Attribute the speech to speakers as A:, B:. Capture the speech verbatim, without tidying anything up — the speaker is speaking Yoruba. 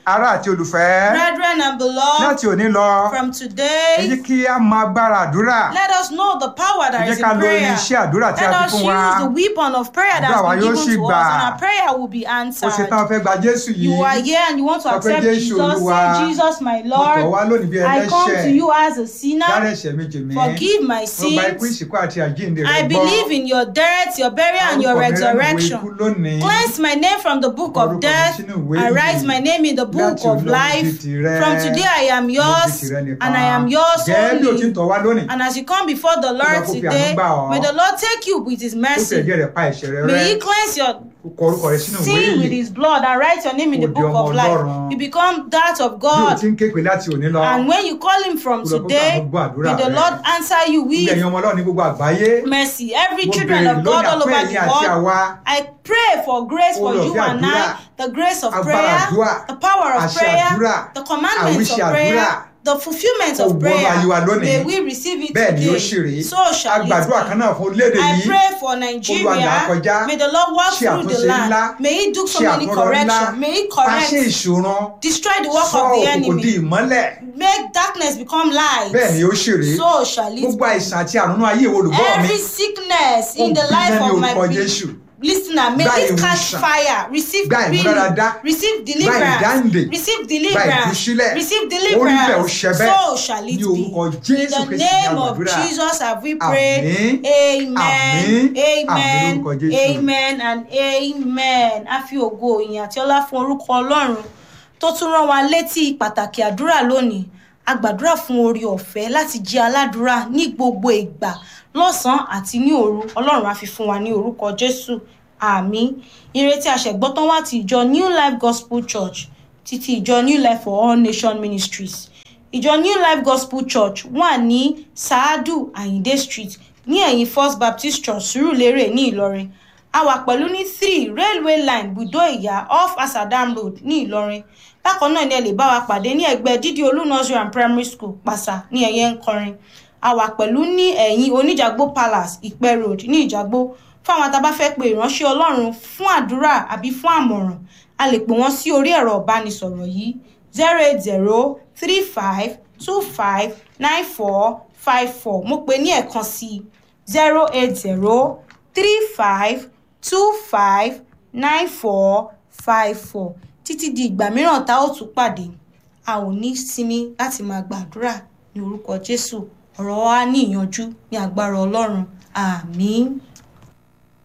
A: ará àti olùfẹ́.
B: Brethren and beloved,
A: láti òní lọ.
B: from today,
A: èyí kí a máa gbára àdúrà.
B: let us know the power that is in
A: ẹ jẹ́ ká lo
B: prayer.
A: irinṣẹ́ àdúrà tí a
B: Let
A: fi
B: us
A: fún
B: use
A: wa.
B: the weapon of prayer that
A: Àdúrà wa
B: has been
A: yóò
B: given
A: sì
B: to
A: gbà.
B: us, and our prayer will be
A: ó ṣe
B: answered.
A: tán fẹ́ gba Jésù yìí.
B: You are here and you want to
A: Sọ pé
B: accept
A: Jésù
B: Jesus.
A: Olúwa.
B: Say, Jesus, my
A: mo tọ̀
B: Lord,
A: wá lónìí bí
B: I come to
A: ẹlẹ́ṣẹ̀.
B: you as a
A: dárí
B: sinner.
A: ẹ̀ṣẹ̀ mi jì mí.
B: Forgive my
A: mo gba ikú
B: sins.
A: ìsìnkú àti àjíǹde rẹ
B: I
A: gbọ́.
B: believe in your death, your burial, and your
A: Orúkọ mi rẹ̀ nínú ìwé
B: resurrection.
A: ikú lónìí.
B: Cleanse my name from the book
A: Orúkọ mi
B: of death
A: sínú ìwé
B: and write
A: ìyè.
B: my name in the book
A: Láti
B: of
A: òní lọ, mo
B: life.
A: di tìrẹ.
B: From today I am
A: Mo di
B: yours
A: tìrẹ nìkan.
B: and I am yours
A: Gẹ́gẹ́ bí o ti ń
B: only.
A: tọ̀ wá lónìí.
B: And as you come before the Lord
A: kó fi àánú
B: today,
A: gbà ọ́.
B: may the Lord take you with his
A: ó fi
B: mercy.
A: ẹ̀jẹ̀ rẹ̀ pa ẹ̀ṣẹ̀ rẹ rẹ́.
B: May he cleanse your
A: Ó kọ orúkọ rẹ sínú ìwé
B: sin with
A: ìyè.
B: his blood and write your name in the
A: Ó di
B: book
A: ọmọ
B: of life.
A: Ọlọ́run.
B: You become that of
A: bí o
B: God.
A: ti ń ké pè láti òní lọ.
B: And when you call him from
A: Olúwa kó
B: today,
A: ṣàánú gbọ́ àdúrà
B: may the
A: rẹ.
B: Lord answer you
A: gbogbo
B: with
A: ẹ̀yin ọmọ Ọlọ́run ní gbogbo àgbáyé.
B: mercy. Every
A: mo
B: children
A: béèrè
B: of God
A: lónìí
B: all
A: àpò
B: over
A: ẹ̀yin
B: the
A: àti
B: world,
A: àwa.
B: I pray for grace for
A: Oore
B: you
A: ọ̀fẹ́
B: and
A: àdúrà.
B: I, the grace of
A: Agbára
B: prayer,
A: àdúrà.
B: the power of
A: Àṣẹ
B: prayer,
A: àdúrà.
B: the commandments of
A: Àwíṣe
B: prayer,
A: àdúrà.
B: the fulfillment
A: Kó
B: of
A: wọnú
B: prayer.
A: ayé wa lónìí.
B: May we receive it
A: bẹ́ẹ̀ ni ó
B: today.
A: ṣì rí.
B: So shall it
A: agbàdúrà kan
B: be.
A: náà fún orílẹ̀-èdè
B: I
A: yìí.
B: pray for
A: Olúwa là á
B: Nigeria.
A: kọjá.
B: May the Lord walk
A: Ṣe
B: through the
A: àtúnṣe ńlá.
B: land. May he do so
A: Ṣe
B: many
A: àtúnrọ̀ ńlá.
B: corrections. May he
A: Pàṣẹ
B: correct,
A: ìṣòro.
B: destroy the work
A: Sọ
B: of the
A: òkùnkùn di
B: enemy.
A: ìmọ́lẹ̀.
B: Make darkness become light.
A: bẹ́ẹ̀ ni ó ṣì rí.
B: So shall it
A: gbogbo
B: be.
A: àìsàn àti àrùn ayé ìwọ olùgbọ́ mi.
B: Every sickness in the
A: Ó
B: life
A: gbiná ní
B: of my
A: orúkọ
B: pe-
A: Jésù.
B: listener, may
A: Gba
B: it catch
A: ìwòsàn.
B: fire. Receive
A: Gba
B: healing.
A: ìmúláradá.
B: Receive
A: Gba
B: deliverance.
A: ìdáǹdè.
B: Receive
A: Gba
B: deliverance.
A: ìtúsílẹ̀.
B: Receive
A: Orí bẹ́ẹ̀ ó
B: deliverance.
A: ṣẹ bẹ́ẹ̀.
B: So shall it
A: Ní orúkọ
B: be.
A: Jésù
B: In the
A: Kristi ní
B: name of
A: àgbàdúrà.
B: Jesus have we prayed.
A: Àmín.
B: Amen.
A: Àmín. Àmín
B: Amen.
A: lórúkọ Jésù.
B: Amen and amen. A fi ògo ìyìn àti ọlá fún orúkọ Ọlọ́run tó tún rán wa létí pàtàkì àdúrà lónìí. A gbàdúrà fún oore ọ̀fẹ́ láti jẹ́ aládùúrà ní gbogbo ìgbà lọ́sàn-án àti ní òru. Ọlọ́run á fi fún wa ní orúkọ Jésù. Àmín. Ìrètí àṣẹgbọ́tán wá ti ìjọ New Life Gospel Church títí ìjọ New Life for All Nation Ministries. Ìjọ New Life Gospel Church wà ní Saadu Ayinde Street ní ẹ̀yìn First Baptist Church Surulere ní Ìlọrin. A wà pẹ̀lú ní three Railway Line Budo Ìyá off Asadam Road ní Ìlọrin. Bákan náà ni ẹ lè bá wa pàdé ní ẹgbẹ́ Dídí Olú Nursery and Primary School Pàṣà ní Ẹ̀yẹ́ Nkọrin. A wà pẹ̀lú ní ẹ̀yìn Oníjàgbó Palace Ìpẹ́ Road ní Ìjàgbó. Fún àwọn tá bá fẹ́ pe ìránṣẹ́ Ọlọ́run fún àdúrà àbí fún àmọ̀ràn, a lè pè wọ́n sí orí ẹ̀rọ ìbánisọ̀rọ̀ yìí zero eight zero three five two five nine four five four. Mo pè ní ẹ̀kan sí zero eight zero three five two five nine four five four. Títí di ìgbà mìíràn tá ó tún pàdé, a ò ní sinmi láti máa gbàdúrà ní orúkọ Jésù. Ọ̀rọ̀ wa ní ìyanjú ní agbára Ọlọ́run. Àmín.